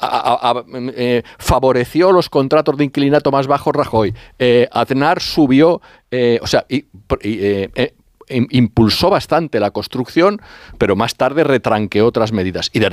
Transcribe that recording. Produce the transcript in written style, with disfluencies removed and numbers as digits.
favoreció los contratos de inquilinato más bajos Rajoy. Aznar subió, impulsó bastante la construcción, pero más tarde retranqueó otras medidas. Y